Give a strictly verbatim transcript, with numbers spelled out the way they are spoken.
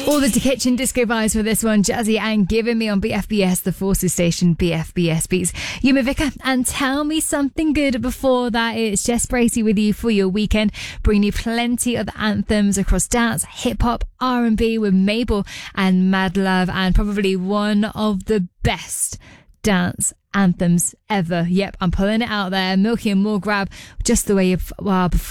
All the kitchen disco vibes for this one, Jazzy and Giving Me on B F B S, the Forces Station, B F B S Beats. Yuma Vicker and Tell Me Something Good. Before that, it's Jess Bracey with you for your weekend, bringing you plenty of anthems across dance, hip-hop, R and B with Mabel and Mad Love, and probably one of the best dance anthems ever. Yep, I'm pulling it out there. Milky and More Grab, Just the Way You uh, Perform.